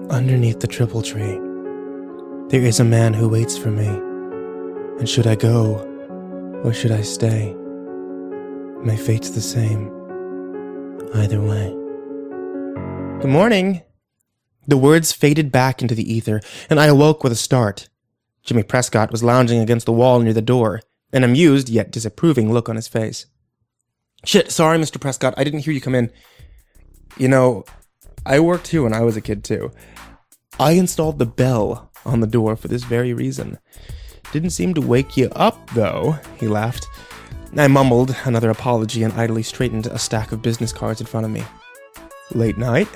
Underneath the triple tree, there is a man who waits for me. And should I go, or should I stay? My fate's the same, either way. Good morning. The words faded back into the ether, and I awoke with a start. Jimmy Prescott was lounging against the wall near the door, an amused yet disapproving look on his face. Shit, sorry, Mr. Prescott, I didn't hear you come in. You know, I worked here when I was a kid, too. I installed the bell on the door for this very reason. Didn't seem to wake you up, though, he laughed. I mumbled another apology and idly straightened a stack of business cards in front of me. Late night?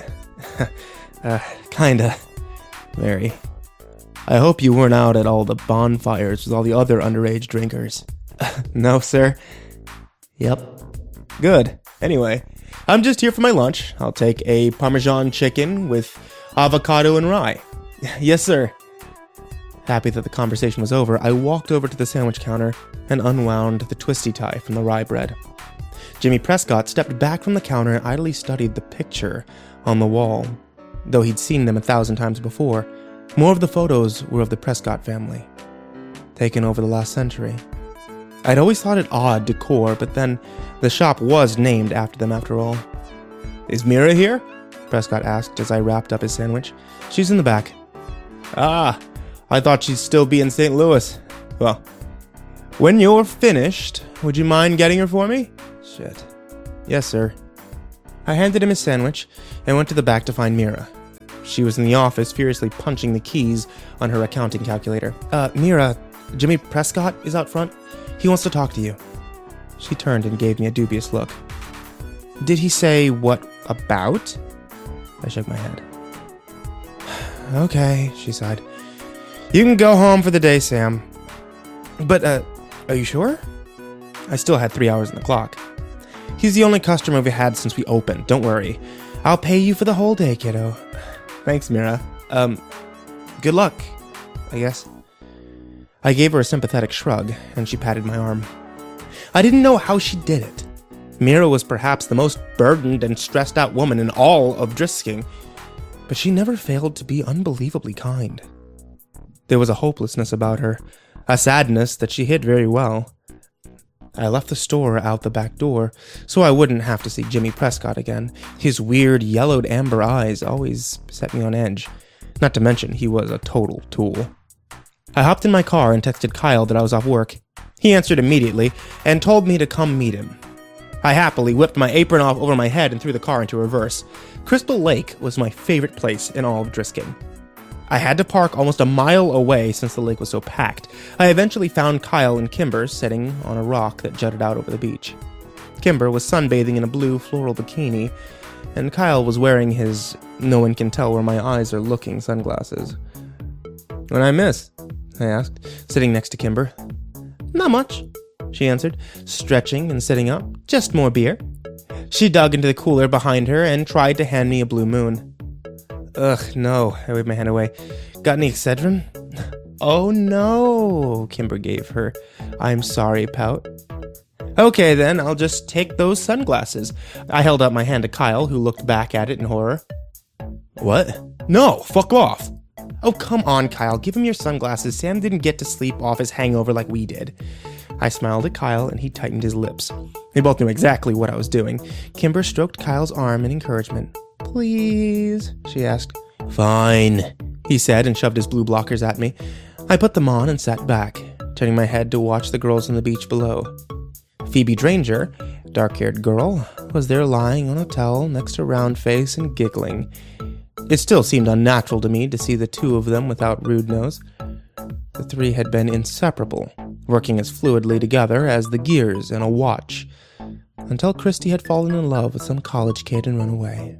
Kinda. Very. I hope you weren't out at all the bonfires with all the other underage drinkers. No, sir. Yep. Good. Anyway, I'm just here for my lunch. I'll take a Parmesan chicken with avocado and rye. Yes, sir. Happy that the conversation was over, I walked over to the sandwich counter and unwound the twisty tie from the rye bread. Jimmy Prescott stepped back from the counter and idly studied the picture on the wall. Though he'd seen them 1,000 times before, more of the photos were of the Prescott family, taken over the last century. I'd always thought it odd decor, but then the shop was named after them after all. Is Mira here? Prescott asked as I wrapped up his sandwich. She's in the back. Ah, I thought she'd still be in St. Louis. Well, when you're finished, would you mind getting her for me? Shit. Yes, sir. I handed him his sandwich and went to the back to find Mira. She was in the office, furiously punching the keys on her accounting calculator. Mira, Jimmy Prescott is out front. He wants to talk to you. She turned and gave me a dubious look. Did he say what about? I shook my head. Okay, she sighed. You can go home for the day, Sam. But, are you sure? I still had 3 hours on the clock. He's the only customer we've had since we opened. Don't worry. I'll pay you for the whole day, kiddo. Thanks, Mira. Good luck, I guess. I gave her a sympathetic shrug, and she patted my arm. I didn't know how she did it. Mira was perhaps the most burdened and stressed out woman in all of Drisking, but she never failed to be unbelievably kind. There was a hopelessness about her, a sadness that she hid very well. I left the store out the back door, so I wouldn't have to see Jimmy Prescott again. His weird, yellowed amber eyes always set me on edge. Not to mention, he was a total tool. I hopped in my car and texted Kyle that I was off work. He answered immediately and told me to come meet him. I happily whipped my apron off over my head and threw the car into reverse. Crystal Lake was my favorite place in all of Drisking. I had to park almost a mile away since the lake was so packed. I eventually found Kyle and Kimber sitting on a rock that jutted out over the beach. Kimber was sunbathing in a blue floral bikini, and Kyle was wearing his no one can tell where my eyes are looking sunglasses. What'd I miss? I asked, sitting next to Kimber. Not much, she answered, stretching and sitting up. Just more beer. She dug into the cooler behind her and tried to hand me a Blue Moon. Ugh, no, I waved my hand away. Got any Excedrin? Oh no, Kimber gave her I'm sorry pout. Okay then, I'll just take those sunglasses. I held out my hand to Kyle, who looked back at it in horror. What? No, fuck off. Oh, come on, Kyle, give him your sunglasses. Sam didn't get to sleep off his hangover like we did. I smiled at Kyle, and he tightened his lips. They both knew exactly what I was doing. Kimber stroked Kyle's arm in encouragement. Please, she asked. Fine, he said, and shoved his blue blockers at me. I put them on and sat back, turning my head to watch the girls on the beach below. Phoebe Dranger, dark-haired girl, was there lying on a towel next to Roundface and giggling. It still seemed unnatural to me to see the two of them without Rude Nose. The three had been inseparable, working as fluidly together as the gears in a watch, until Christy had fallen in love with some college kid and run away.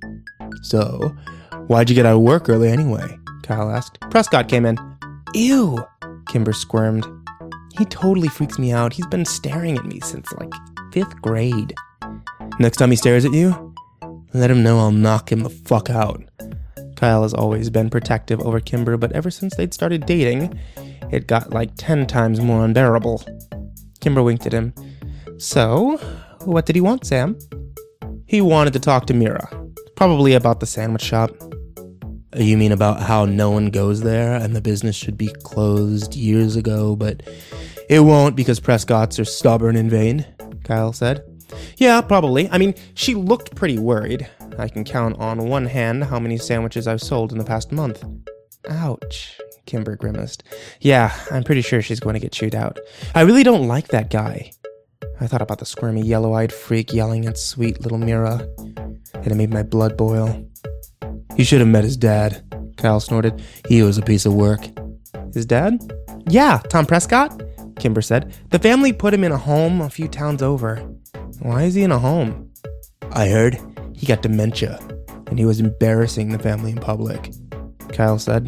So, why'd you get out of work early anyway? Kyle asked. Prescott came in. Ew, Kimber squirmed. He totally freaks me out. He's been staring at me since, 5th grade. Next time he stares at you, let him know I'll knock him the fuck out. Kyle has always been protective over Kimber, but ever since they'd started dating, it got 10 times more unbearable. Kimber winked at him. So, what did he want, Sam? He wanted to talk to Mira, probably about the sandwich shop. You mean about how no one goes there and the business should be closed years ago, but it won't because Prescotts are stubborn and vain? Kyle said. Yeah, probably. I mean, she looked pretty worried. I can count on one hand how many sandwiches I've sold in the past month. Ouch, Kimber grimaced. Yeah, I'm pretty sure she's going to get chewed out. I really don't like that guy. I thought about the squirmy, yellow-eyed freak yelling at sweet little Mira, and it made my blood boil. You should have met his dad, Kyle snorted. He was a piece of work. His dad? Yeah, Tom Prescott, Kimber said. The family put him in a home a few towns over. Why is he in a home? I heard he got dementia, and he was embarrassing the family in public, Kyle said.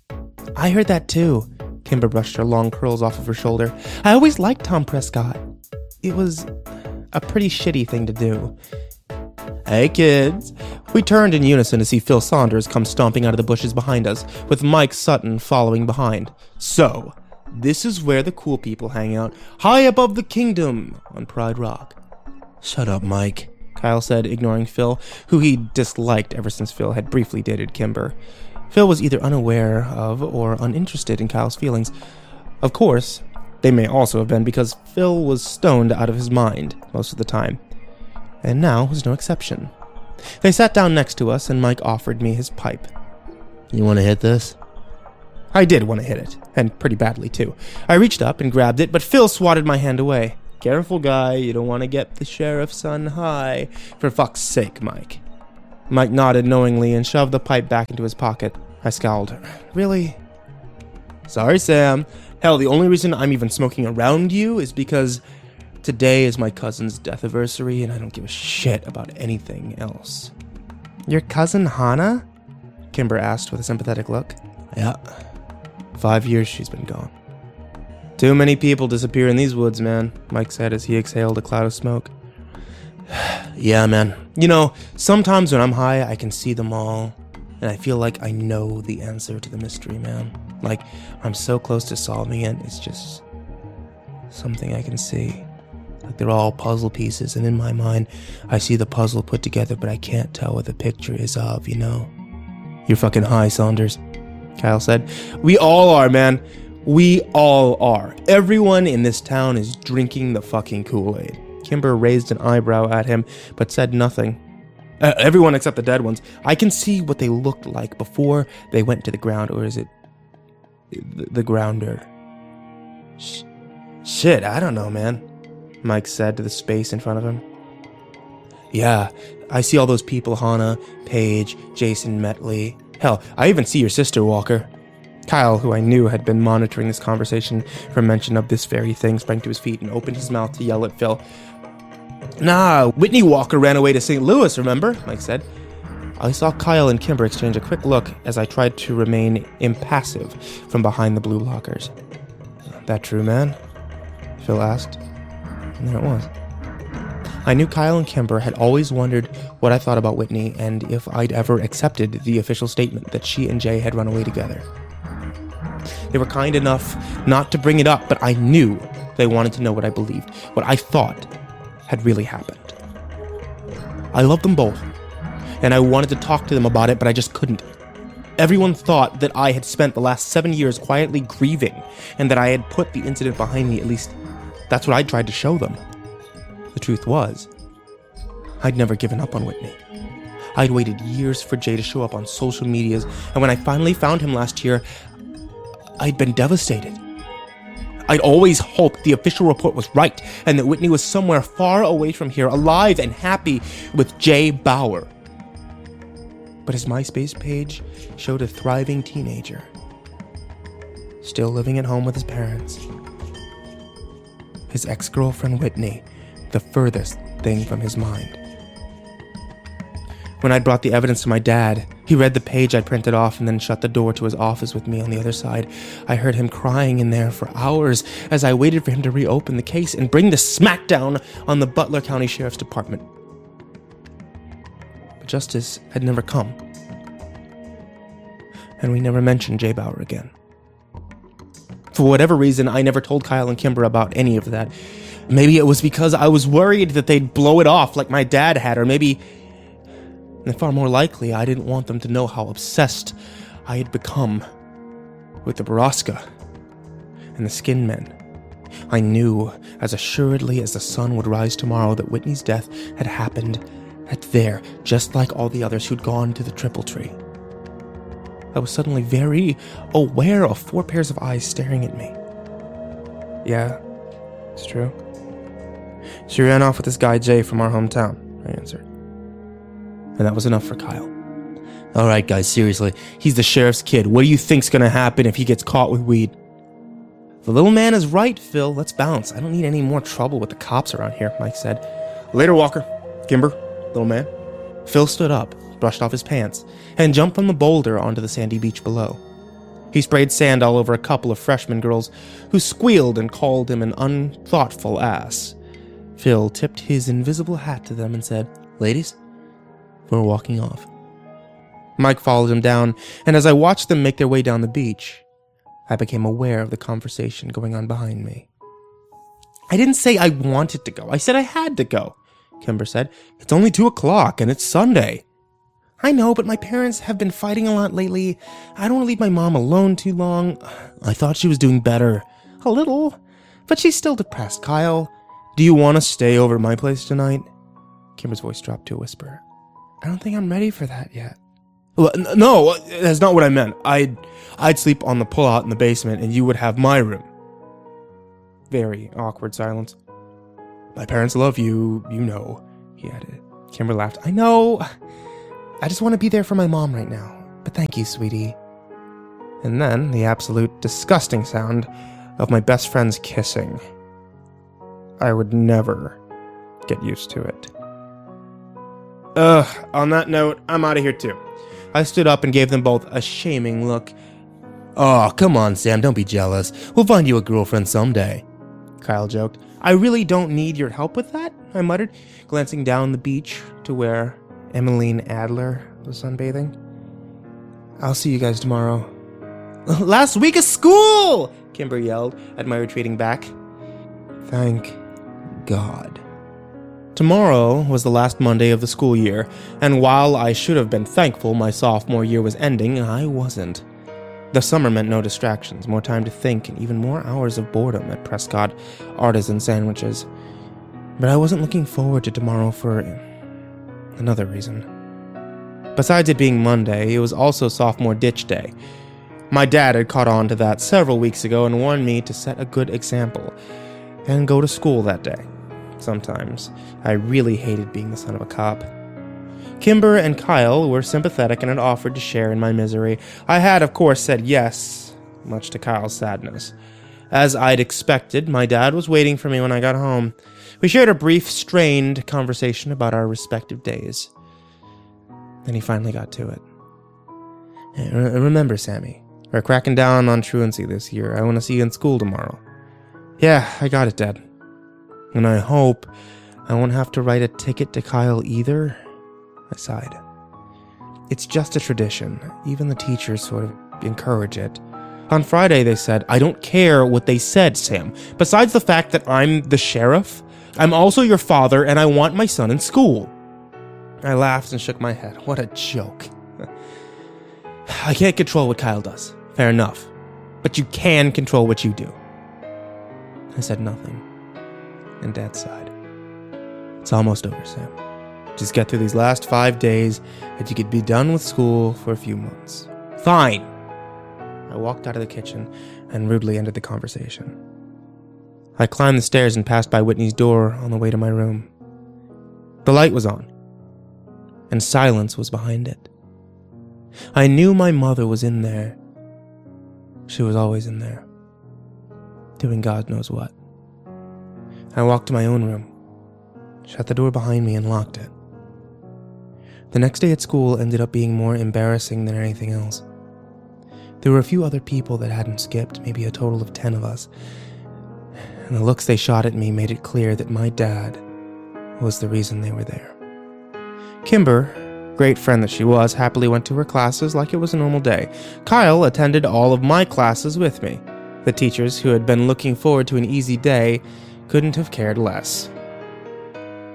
I heard that too. Kimber brushed her long curls off of her shoulder. I always liked Tom Prescott. It was a pretty shitty thing to do. Hey kids. We turned in unison to see Phil Saunders come stomping out of the bushes behind us, with Mike Sutton following behind. So, this is where the cool people hang out, high above the kingdom on Pride Rock. Shut up, Mike, Kyle said, ignoring Phil, who he disliked ever since Phil had briefly dated Kimber. Phil was either unaware of or uninterested in Kyle's feelings. Of course, they may also have been because Phil was stoned out of his mind most of the time. And now was no exception. They sat down next to us, and Mike offered me his pipe. You want to hit this? I did want to hit it, and pretty badly, too. I reached up and grabbed it, but Phil swatted my hand away. Careful, guy, you don't want to get the sheriff's son high. For fuck's sake, Mike. Mike nodded knowingly and shoved the pipe back into his pocket. I scowled. Really? Sorry, Sam. Hell, the only reason I'm even smoking around you is because today is my cousin's death anniversary, and I don't give a shit about anything else. Your cousin Hannah? Kimber asked with a sympathetic look. Yeah. 5 years she's been gone. Too many people disappear in these woods, man, Mike said as he exhaled a cloud of smoke. Yeah, man. You know, sometimes when I'm high, I can see them all, and I feel like I know the answer to the mystery, man. Like, I'm so close to solving it, it's just something I can see. Like they're all puzzle pieces, and in my mind, I see the puzzle put together, but I can't tell what the picture is of, you know? You're fucking high, Saunders, Kyle said. We all are, man. We all are. Everyone in this town is drinking the fucking Kool-Aid. Kimber raised an eyebrow at him, but said nothing. Everyone except the dead ones. I can see what they looked like before they went to the ground, or is it the grounder? Shit, I don't know, man, Mike said to the space in front of him. Yeah, I see all those people, Hannah, Paige, Jason, Metley. Hell, I even see your sister, Walker. Kyle, who I knew had been monitoring this conversation for mention of this very thing, sprang to his feet and opened his mouth to yell at Phil. Nah, Whitney Walker ran away to St. Louis, remember? Mike said. I saw Kyle and Kimber exchange a quick look as I tried to remain impassive from behind the blue lockers. That true, man? Phil asked. And there it was. I knew Kyle and Kimber had always wondered what I thought about Whitney and if I'd ever accepted the official statement that she and Jay had run away together. They were kind enough not to bring it up, but I knew they wanted to know what I believed, what I thought had really happened. I loved them both, and I wanted to talk to them about it, but I just couldn't. Everyone thought that I had spent the last 7 years quietly grieving, and that I had put the incident behind me. At least, that's what I tried to show them. The truth was, I'd never given up on Whitney. I'd waited years for Jay to show up on social medias, and when I finally found him last year, I'd been devastated. I'd always hoped the official report was right, and that Whitney was somewhere far away from here, alive and happy with Jay Bauer. But his MySpace page showed a thriving teenager, still living at home with his parents. His ex-girlfriend Whitney, the furthest thing from his mind. When I'd brought the evidence to my dad, he read the page I'd printed off and then shut the door to his office with me on the other side. I heard him crying in there for hours as I waited for him to reopen the case and bring the smackdown on the Butler County Sheriff's Department. But justice had never come. And we never mentioned Jay Bauer again. For whatever reason, I never told Kyle and Kimber about any of that. Maybe it was because I was worried that they'd blow it off like my dad had, or maybe And far more likely, I didn't want them to know how obsessed I had become with the Borrasca and the Skin Men. I knew as assuredly as the sun would rise tomorrow that Whitney's death had happened there, just like all the others who'd gone to the Triple Tree. I was suddenly very aware of 4 pairs of eyes staring at me. Yeah, it's true. She ran off with this guy Jay from our hometown, I answered. And that was enough for Kyle. All right, guys, seriously. He's the sheriff's kid. What do you think's gonna happen if he gets caught with weed? The little man is right, Phil. Let's bounce. I don't need any more trouble with the cops around here, Mike said. Later, Walker. Kimber, little man. Phil stood up, brushed off his pants, and jumped from the boulder onto the sandy beach below. He sprayed sand all over a couple of freshman girls who squealed and called him an unthoughtful ass. Phil tipped his invisible hat to them and said, "Ladies, we're walking off." Mike followed him down, and as I watched them make their way down the beach, I became aware of the conversation going on behind me. I didn't say I wanted to go. I said I had to go, Kimber said. It's only 2 o'clock and it's Sunday. I know, but my parents have been fighting a lot lately. I don't want to leave my mom alone too long. I thought she was doing better. A little. But she's still depressed, Kyle. Do you want to stay over at my place tonight? Kimber's voice dropped to a whisper. I don't think I'm ready for that yet. Well, no, that's not what I meant. I'd sleep on the pullout in the basement and you would have my room. Very awkward silence. My parents love you, you know, he added. Kimber laughed. I know. I just want to be there for my mom right now. But thank you, sweetie. And then the absolute disgusting sound of my best friends kissing. I would never get used to it. On that note, I'm out of here too. I stood up and gave them both a shaming look. Oh, come on, Sam, don't be jealous. We'll find you a girlfriend someday, Kyle joked. I really don't need your help with that, I muttered, glancing down the beach to where Emmeline Adler was sunbathing. I'll see you guys tomorrow. Last week of school, Kimber yelled at my retreating back. Thank God. Tomorrow was the last Monday of the school year, and while I should have been thankful my sophomore year was ending, I wasn't. The summer meant no distractions, more time to think, and even more hours of boredom at Prescott Artisan Sandwiches. But I wasn't looking forward to tomorrow for another reason. Besides it being Monday, it was also sophomore ditch day. My dad had caught on to that several weeks ago and warned me to set a good example and go to school that day. Sometimes I really hated being the son of a cop. Kimber and Kyle were sympathetic and had offered to share in my misery. I had, of course, said yes, much to Kyle's sadness. As I'd expected, my dad was waiting for me when I got home. We shared a brief, strained conversation about our respective days. Then he finally got to it. Remember, Sammy, we're cracking down on truancy this year. I want to see you in school tomorrow. Yeah, I got it, Dad. And I hope I won't have to write a ticket to Kyle either. I sighed. It's just a tradition. Even the teachers sort of encourage it. On Friday, they said, I don't care what they said, Sam. Besides the fact that I'm the sheriff, I'm also your father, and I want my son in school. I laughed and shook my head. What a joke. I can't control what Kyle does. Fair enough. But you can control what you do. I said nothing. And Dad sighed. It's almost over, Sam. Just get through these last 5 days, and you could be done with school for a few months. Fine! I walked out of the kitchen and rudely ended the conversation. I climbed the stairs and passed by Whitney's door on the way to my room. The light was on, and silence was behind it. I knew my mother was in there. She was always in there, doing God knows what. I walked to my own room, shut the door behind me, and locked it. The next day at school ended up being more embarrassing than anything else. There were a few other people that hadn't skipped, maybe a total of 10 of us, and the looks they shot at me made it clear that my dad was the reason they were there. Kimber, great friend that she was, happily went to her classes like it was a normal day. Kyle attended all of my classes with me. The teachers, who had been looking forward to an easy day, couldn't have cared less.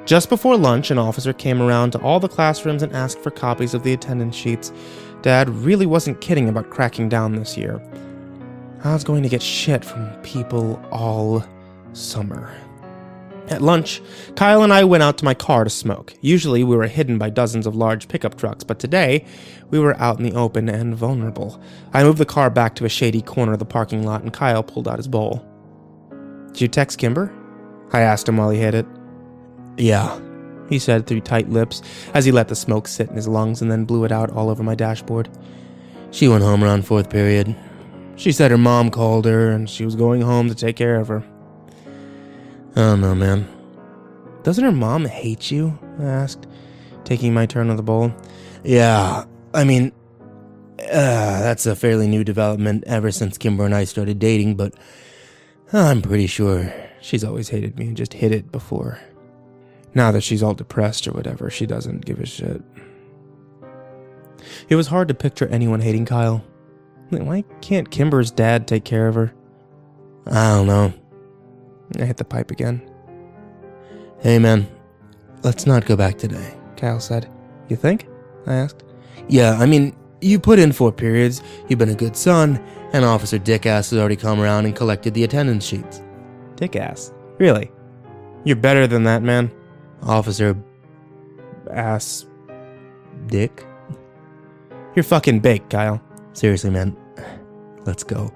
Just before lunch, an officer came around to all the classrooms and asked for copies of the attendance sheets. Dad really wasn't kidding about cracking down this year. I was going to get shit from people all summer. At lunch, Kyle and I went out to my car to smoke. Usually we were hidden by dozens of large pickup trucks, but today we were out in the open and vulnerable. I moved the car back to a shady corner of the parking lot and Kyle pulled out his bowl. "Did you text Kimber?" I asked him while he hit it. "Yeah," he said through tight lips as he let the smoke sit in his lungs and then blew it out all over my dashboard. "She went home around fourth period. She said her mom called her and she was going home to take care of her." "I don't know, man." "Doesn't her mom hate you?" I asked, taking my turn with the bowl. "Yeah, I mean, that's a fairly new development ever since Kimber and I started dating, but I'm pretty sure she's always hated me and just hid it before. Now that she's all depressed or whatever, she doesn't give a shit." It was hard to picture anyone hating Kyle. Why can't Kimber's dad take care of her? "I don't know." I hit the pipe again. "Hey man, let's not go back today," Kyle said. "You think?" I asked. "Yeah, I mean, you put in 4 periods, you've been a good son, and Officer Dickass has already come around and collected the attendance sheets." "Dickass? Really? You're better than that, man." "Officer... Ass... Dick?" "You're fucking baked, Kyle." "Seriously, man, let's go."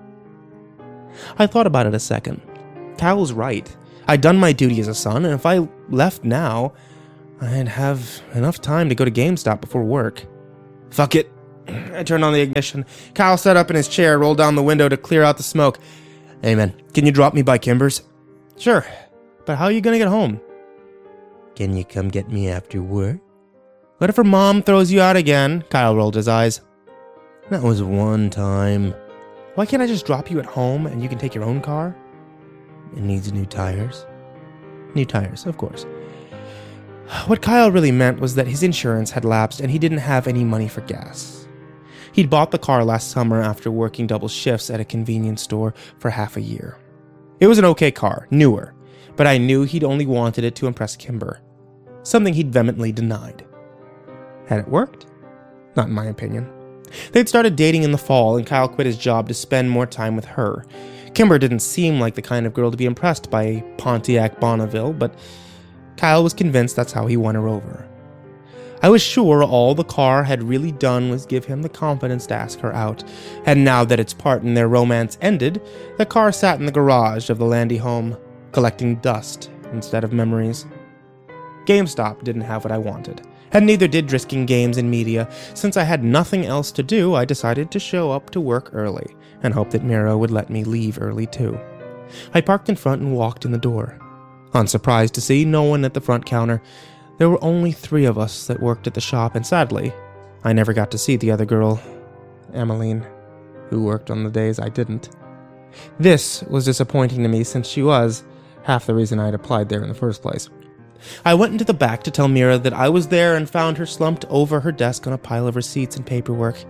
I thought about it a second. Kyle was right. I'd done my duty as a son, and if I left now, I'd have enough time to go to GameStop before work. Fuck it. I turned on the ignition. Kyle sat up in his chair, rolled down the window to clear out the smoke. "Hey man, can you drop me by Kimber's?" "Sure, but how are you gonna get home?" "Can you come get me after work?" "What if her mom throws you out again?" Kyle rolled his eyes. "That was one time." "Why can't I just drop you at home and you can take your own car?" "It needs new tires." "New tires, of course." What Kyle really meant was that his insurance had lapsed and he didn't have any money for gas. He'd bought the car last summer after working double shifts at a convenience store for half a year. It was an okay car, newer, but I knew he'd only wanted it to impress Kimber, something he'd vehemently denied. Had it worked? Not in my opinion. They'd started dating in the fall and Kyle quit his job to spend more time with her. Kimber didn't seem like the kind of girl to be impressed by a Pontiac Bonneville, but Kyle was convinced that's how he won her over. I was sure all the car had really done was give him the confidence to ask her out, and now that its part in their romance ended, the car sat in the garage of the Landy home, collecting dust instead of memories. GameStop didn't have what I wanted, and neither did Drisking Games and Media. Since I had nothing else to do, I decided to show up to work early, and hoped that Mira would let me leave early too. I parked in front and walked in the door. Unsurprised to see no one at the front counter. There were only 3 of us that worked at the shop, and sadly, I never got to see the other girl, Emmeline, who worked on the days I didn't. This was disappointing to me since she was half the reason I had applied there in the first place. I went into the back to tell Mira that I was there and found her slumped over her desk on a pile of receipts and paperwork.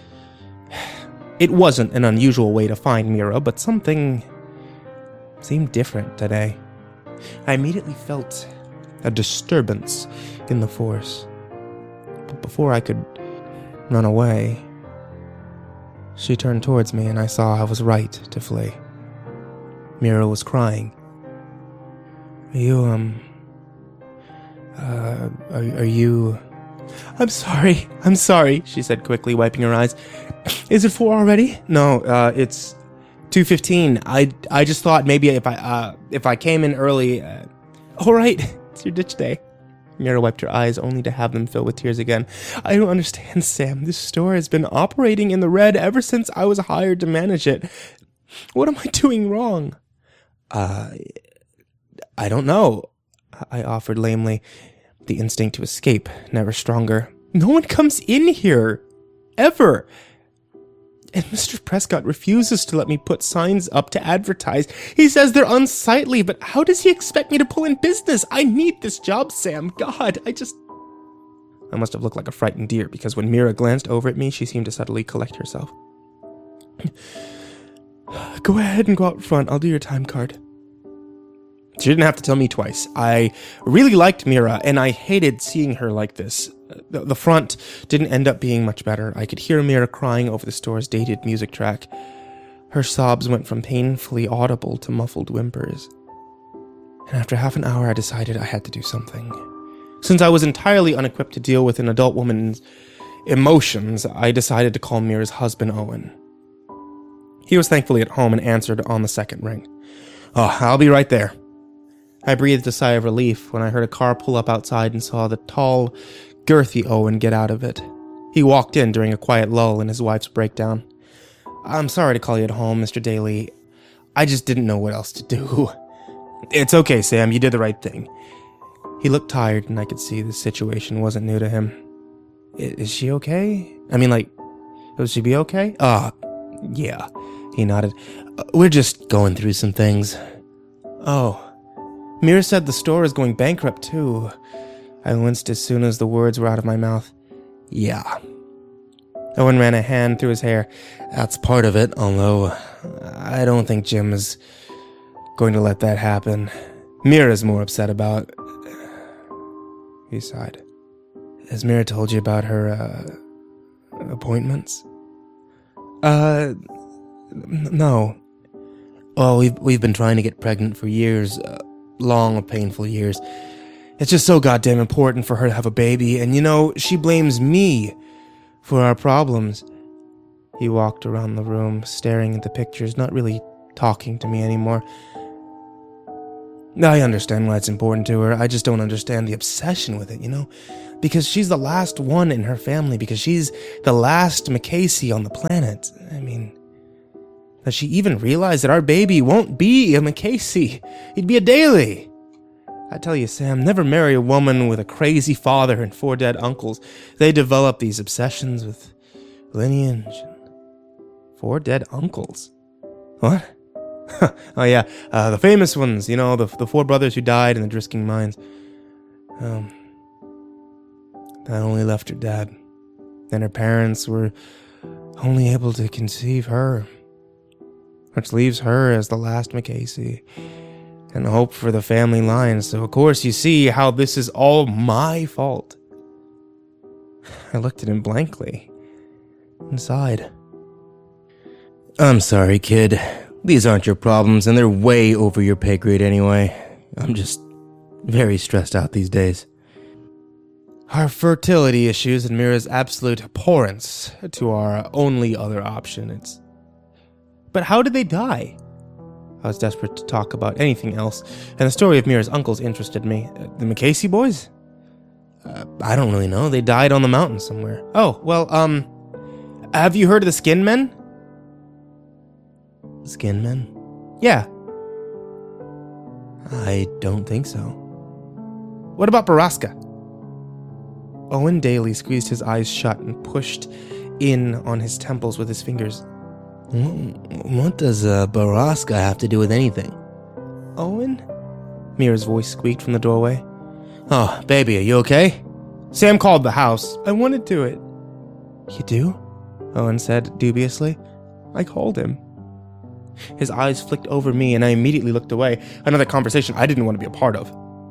It wasn't an unusual way to find Mira, but something seemed different today. I immediately felt a disturbance in the force. But before I could run away, she turned towards me and I saw I was right to flee. Mira was crying. Are you... I'm sorry, she said quickly, wiping her eyes. "Is it 4 already?" "No, it's 2:15. I just thought maybe if I came in early... All right, it's your ditch day." Mira wiped her eyes only to have them fill with tears again. "I don't understand, Sam. This store has been operating in the red ever since I was hired to manage it. What am I doing wrong?" I don't know," I offered lamely, the instinct to escape never stronger. "No one comes in here. Ever. And Mr. Prescott refuses to let me put signs up to advertise. He says they're unsightly, but how does he expect me to pull in business? I need this job, Sam. God, I must have looked like a frightened deer, because when Mira glanced over at me, she seemed to suddenly collect herself. "Go ahead and go out front. I'll do your time card." She didn't have to tell me twice. I really liked Mira, and I hated seeing her like this. The front didn't end up being much better. I could hear Mira crying over the store's dated music track. Her sobs went from painfully audible to muffled whimpers. And after half an hour, I decided I had to do something. Since I was entirely unequipped to deal with an adult woman's emotions, I decided to call Mira's husband, Owen. He was thankfully at home and answered on the second ring. "Oh, I'll be right there." I breathed a sigh of relief when I heard a car pull up outside and saw the tall, girthy Owen get out of it. He walked in during a quiet lull in his wife's breakdown. "I'm sorry to call you at home, Mr. Daly. I just didn't know what else to do." "It's okay, Sam. You did the right thing." He looked tired, and I could see the situation wasn't new to him. Is she okay? I mean, will she be okay?" Yeah," he nodded. "We're just going through some things." "Oh. Mira said the store is going bankrupt, too." I winced as soon as the words were out of my mouth. "Yeah." Owen ran a hand through his hair. "That's part of it, although I don't think Jim is going to let that happen. Mira's more upset about..." He sighed. "Has Mira told you about her, appointments?" No. Well, we've been trying to get pregnant for years, long, painful years. It's just so goddamn important for her to have a baby, and she blames me for our problems." He walked around the room, staring at the pictures, not really talking to me anymore. "I understand why it's important to her. I just don't understand the obsession with it, Because she's the last one in her family, because she's the last McCasey on the planet. I mean, does she even realize that our baby won't be a McCasey? He'd be a Daly. I tell you, Sam, never marry a woman with a crazy father and 4 dead uncles. They develop these obsessions with lineage. 4 dead uncles? What? Oh yeah, the famous ones, the 4 brothers who died in the Drisking mines. That only left her dad. And her parents were only able to conceive her, which leaves her as the last McCasey and hope for the family line. So of course you see how this is all my fault. I looked at him blankly and sighed. "I'm sorry, kid. These aren't your problems, and they're way over your pay grade anyway. I'm just very stressed out these days." Our fertility issues and Mira's absolute abhorrence to our only other option. But how did they die? I was desperate to talk about anything else, and the story of Mira's uncles interested me. The McCasey boys? I don't really know. They died on the mountain somewhere. Oh, well, have you heard of the Skin Men? Skin Men? Yeah. I don't think so. What about Baraska? Owen Daly squeezed his eyes shut and pushed in on his temples with his fingers. What does Baraska have to do with anything? Owen? Mira's voice squeaked from the doorway. "Oh, baby, are you okay?" "Sam called the house. I wanted to it." "You do?" Owen said dubiously. "I called him." His eyes flicked over me, and I immediately looked away. Another conversation I didn't want to be a part of.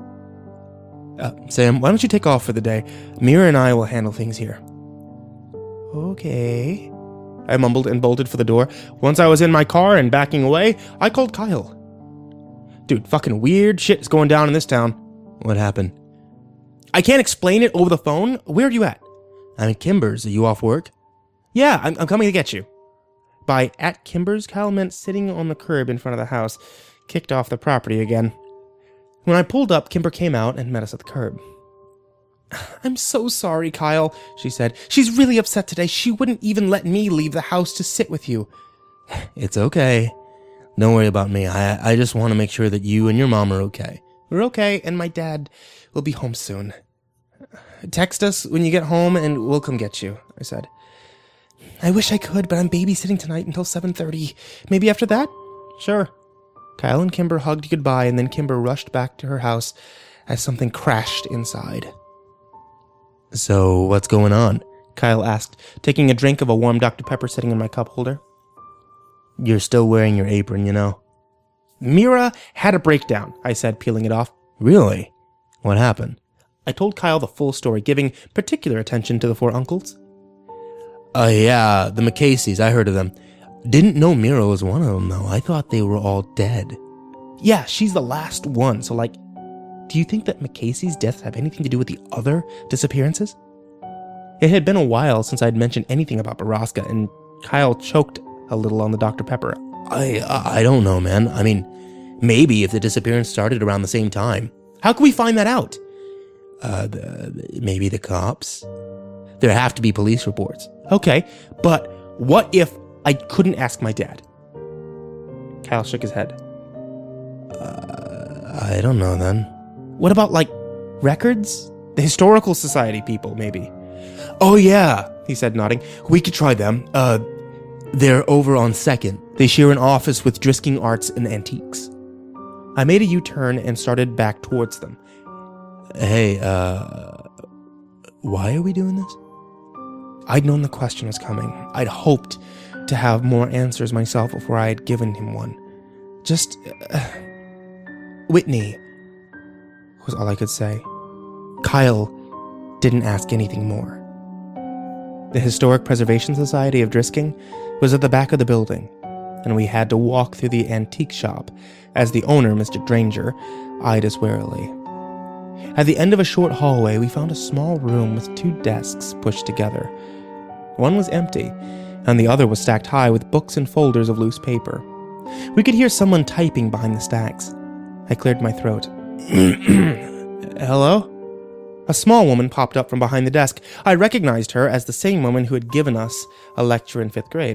"Sam, why don't you take off for the day? Mira and I will handle things here." "Okay," I mumbled and bolted for the door. Once I was in my car and backing away, I called Kyle. "Dude, fucking weird shit is going down in this town." "What happened?" "I can't explain it over the phone. Where are you at?" "I'm at Kimber's. Are you off work?" "Yeah, I'm coming to get you." By at Kimber's, Kyle meant sitting on the curb in front of the house, kicked off the property again. When I pulled up, Kimber came out and met us at the curb. "I'm so sorry, Kyle," she said. "She's really upset today. She wouldn't even let me leave the house to sit with you." "It's okay. Don't worry about me. I just want to make sure that you and your mom are okay." "We're okay, and my dad will be home soon. Text us when you get home and we'll come get you," I said. "I wish I could, but I'm babysitting tonight until 7:30. Maybe after that?" "Sure." Kyle and Kimber hugged goodbye, and then Kimber rushed back to her house as something crashed inside. "So, what's going on?" Kyle asked, taking a drink of a warm Dr. Pepper sitting in my cup holder. "You're still wearing your apron, Mira had a breakdown, I said, peeling it off. Really? What happened? I told Kyle the full story, giving particular attention to the 4 uncles. Yeah, the McCaseys, I heard of them. Didn't know Mira was one of them, though. I thought they were all dead. Yeah, she's the last one, so do you think that McCasey's deaths have anything to do with the other disappearances? It had been a while since I'd mentioned anything about Baraska, and Kyle choked a little on the Dr. Pepper. I don't know, man. I mean, maybe if the disappearance started around the same time. How can we find that out? Maybe the cops? There have to be police reports. Okay, but what if I couldn't ask my dad? Kyle shook his head. I don't know then. What about, records? The Historical Society people, maybe. Oh yeah, he said, nodding. We could try them. They're over on 2nd. They share an office with Drisking Arts and Antiques. I made a U-turn and started back towards them. Hey, why are we doing this? I'd known the question was coming. I'd hoped to have more answers myself before I had given him one. Just, Whitney, was all I could say. Kyle didn't ask anything more. The Historic Preservation Society of Drisking was at the back of the building, and we had to walk through the antique shop as the owner, Mr. Dranger, eyed us warily. At the end of a short hallway, we found a small room with 2 desks pushed together. One was empty, and the other was stacked high with books and folders of loose paper. We could hear someone typing behind the stacks. I cleared my throat. Hello? A small woman popped up from behind the desk. I recognized her as the same woman who had given us a lecture in 5th grade.